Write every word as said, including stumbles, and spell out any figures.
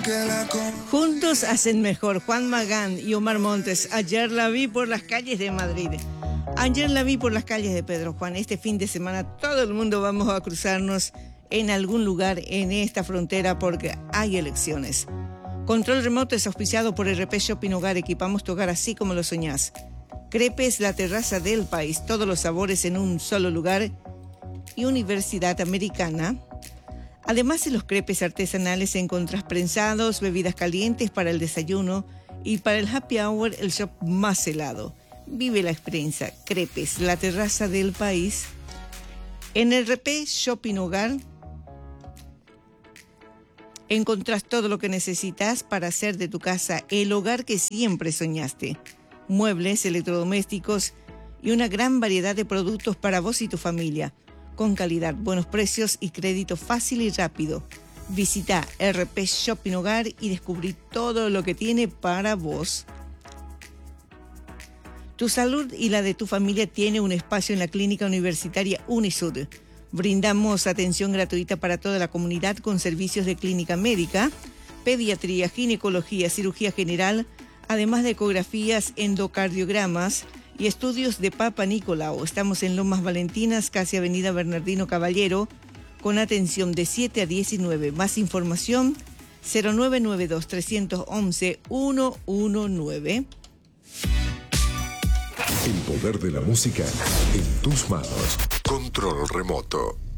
Juntos hacen mejor. Juan Magán y Omar Montes. Ayer la vi por las calles de Madrid. Ayer la vi por las calles de Pedro Juan. Este fin de semana todo el mundo vamos a cruzarnos en algún lugar en esta frontera porque hay elecciones. Control remoto es auspiciado por R P Shopping Hogar. Equipamos tu hogar así como lo soñás. Crepes, la terraza del país. Todos los sabores en un solo lugar. Y Universidad Americana. Además de los crepes artesanales, encontrás prensados, bebidas calientes para el desayuno y para el happy hour, el shop más helado. Vive la experiencia. Crepes, la terraza del país. En R P Shopping Hogar encontrás todo lo que necesitas para hacer de tu casa el hogar que siempre soñaste. Muebles, electrodomésticos y una gran variedad de productos para vos y tu familia. Con calidad, buenos precios y crédito fácil y rápido. Visita R P Shopping Hogar y descubrí todo lo que tiene para vos. Tu salud y la de tu familia tiene un espacio en la Clínica Universitaria Unisud. Brindamos atención gratuita para toda la comunidad con servicios de clínica médica, pediatría, ginecología, cirugía general, además de ecografías, endocardiogramas y estudios de Papa Nicolau. Estamos en Lomas Valentinas, casi Avenida Bernardino Caballero, con atención de siete a diecinueve. Más información, cero nueve nueve dos, tres once, uno uno nueve. El poder de la música en tus manos. Control remoto.